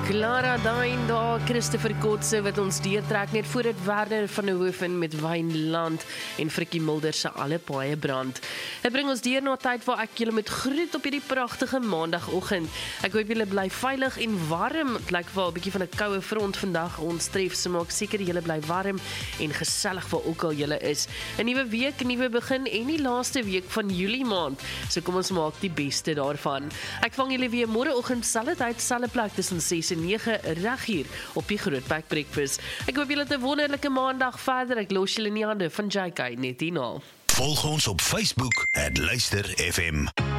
Clara Dain daar, Christopher Kotse wat ons deurtrek net voor dit Werner van der Hoeven met Wynland en Frikkie Mulder se alle paaie brand. Dit bring ons deur na tyd waar ek julle moet groet op hierdie pragtige maandagoggend. Ek hoop julle bly veilig en warm. Dit lyk wel 'n bietjie van 'n koue front vandag ons tref, so maak seker julle bly warm en gesellig waar ook al julle is. 'n Nuwe week, 'n nuwe begin en die laaste week van Julie maand. So kom ons maak die beste daarvan. Ek vang julle weer môreoggend selfde tyd, selfde plek tussen 6 en 9 reg hier op die Grootbek Breakfast. Ek hoop julle het 'n wonderlike maandag verder. Ek los julle in die hande van JK net hierna. Volg ons op Facebook @luisterfm.